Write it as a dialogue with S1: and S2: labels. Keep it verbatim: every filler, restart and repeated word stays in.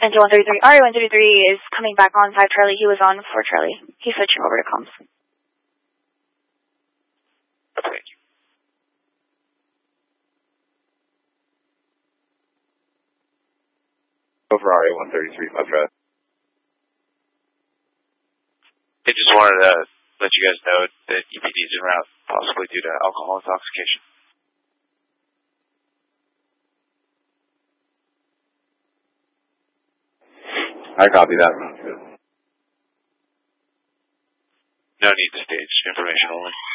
S1: Engine one thirty-three, R A one thirty-three is coming back on five Charlie. He was on four Charlie. He's switching over to comms.
S2: Thank you.
S3: Over R A one thirty-three, five Charlie.
S2: I just wanted to let you guys know that E P D is en route, possibly due to alcohol intoxication.
S3: I copy that.
S2: No need to stage, information only.